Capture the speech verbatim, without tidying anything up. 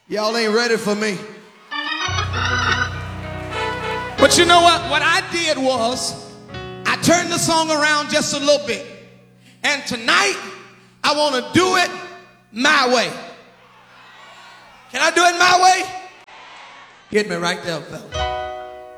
Y'all ain't ready for me. But you know what? What I did was I turned the song around just a little bit. And tonight, I want to do it my way. Can I do it my way? Hit me right there, fella.